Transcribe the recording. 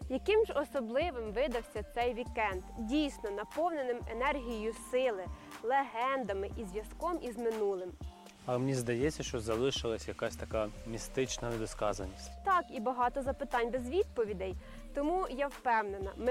Яким ж особливим видався цей вікенд, дійсно наповненим енергією сили, легендами і зв'язком із минулим. Але мені здається, що залишилась якась така містична недосказаність. Так, і багато запитань без відповідей. Тому я впевнена, ми